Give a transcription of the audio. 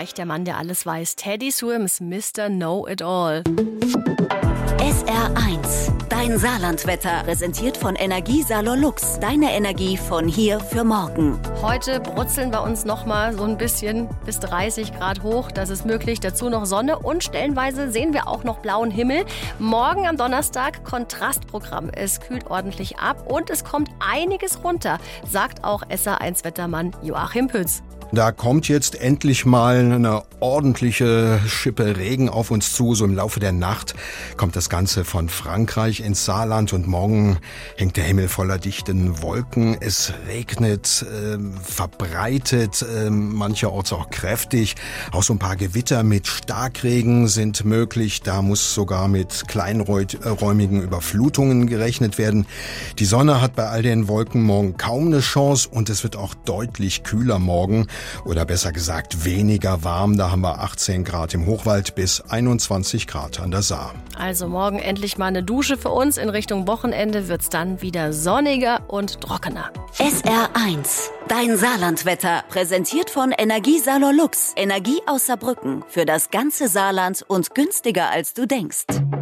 gleich der Mann, der alles weiß. Teddy Swims, Mr. Know-It-All. SR1, dein Saarlandwetter, präsentiert von Energiesalon Lux. Deine Energie von hier für morgen. Heute brutzeln wir uns noch mal so ein bisschen bis 30 Grad hoch. Das ist möglich. Dazu noch Sonne und stellenweise sehen wir auch noch blauen Himmel. Morgen am Donnerstag Kontrastprogramm. Es kühlt ordentlich ab und es kommt einiges runter, sagt auch SR1-Wettermann Joachim Pütz. Da kommt jetzt endlich mal eine ordentliche Schippe Regen auf uns zu. So im Laufe der Nacht kommt das Ganze von Frankreich ins Saarland und morgen hängt der Himmel voller dichten Wolken. Es regnet verbreitet, mancherorts auch kräftig. Auch so ein paar Gewitter mit Starkregen sind möglich. Da muss sogar mit kleinräumigen Überflutungen gerechnet werden. Die Sonne hat bei all den Wolken morgen kaum eine Chance und es wird auch deutlich kühler morgen. Oder besser gesagt weniger warm. Da haben wir 18 Grad im Hochwald bis 21 Grad an der Saar. Also morgen endlich mal eine Dusche für uns. In Richtung Wochenende wird's dann wieder sonniger und trockener. SR1, dein Saarlandwetter, präsentiert von Energiesalon Lux. Energie aus Saarbrücken für das ganze Saarland und günstiger als du denkst.